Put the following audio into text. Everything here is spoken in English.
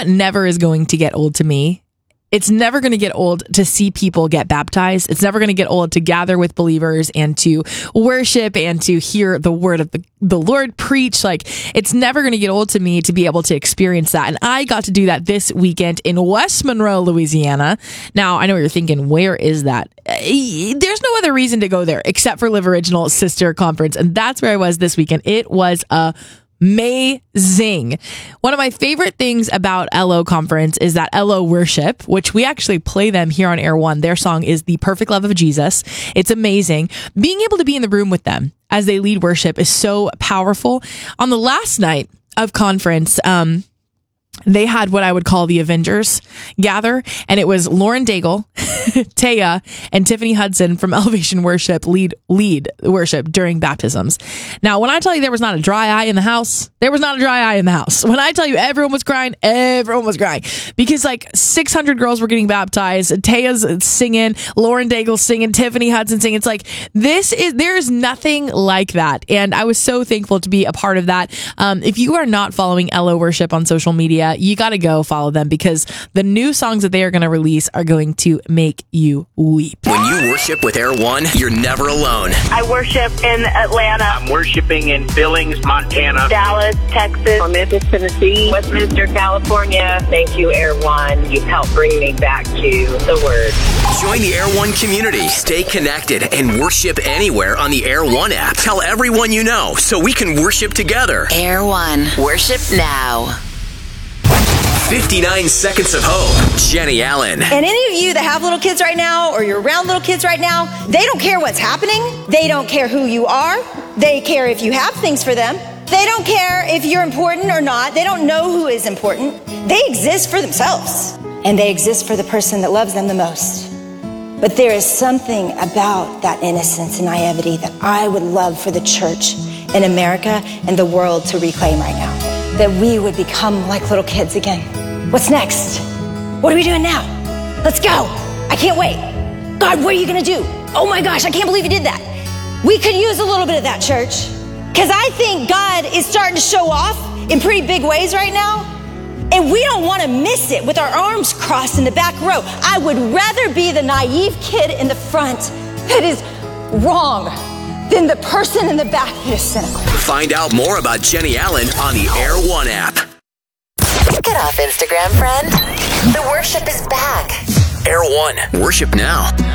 what never is going to get old to me? It's never going to get old to see people get baptized. It's never going to get old to gather with believers and to worship and to hear the word of the Lord preach. Like, it's never going to get old to me to be able to experience that. And I got to do that this weekend in West Monroe, Louisiana. Now, I know what you're thinking, where is that? There's no other reason to go there except for Live Original Sister Conference. And that's where I was this weekend. It was amazing. One of my favorite things about LO Conference is that LO Worship, which we actually play them here on Air One. Their song is The Perfect Love of Jesus. It's amazing. Being able to be in the room with them as they lead worship is so powerful. On the last night of conference, they had what I would call the Avengers gather, and it was Lauren Daigle, Taya, and Tiffany Hudson from Elevation Worship lead worship during baptisms. Now, when I tell you there was not a dry eye in the house, there was not a dry eye in the house. When I tell you everyone was crying because like 600 girls were getting baptized. Taya's singing, Lauren Daigle singing, Tiffany Hudson singing. It's like, there's nothing like that. And I was so thankful to be a part of that. If you are not following LO Worship on social media, you got to go follow them because the new songs that they are going to release are going to make you weep. When you worship with Air One, you're never alone. I worship in Atlanta. I'm worshiping in Billings, Montana. Dallas, Texas. Memphis, Tennessee. Westminster, California. Thank you, Air One. You've helped bring me back to the Word. Join the Air One community. Stay connected and worship anywhere on the Air One app. Tell everyone you know so we can worship together. Air One. Worship now. 59 Seconds of Hope. Jenny Allen. And any of you that have little kids right now or you're around little kids right now, they don't care what's happening. They don't care who you are. They care if you have things for them. They don't care if you're important or not. They don't know who is important. They exist for themselves. And they exist for the person that loves them the most. But there is something about that innocence and naivety that I would love for the church in America and the world to reclaim right now. That we would become like little kids again. What's next? What are we doing now? Let's go. I can't wait. God, what are you going to do? Oh my gosh, I can't believe you did that. We could use a little bit of that, church. Because I think God is starting to show off in pretty big ways right now. And we don't want to miss it with our arms crossed in the back row. I would rather be the naive kid in the front that is wrong than the person in the back that is cynical. Find out more about Jenny Allen on the Air One app. Get off Instagram, friend. The worship is back. Air One. Worship now.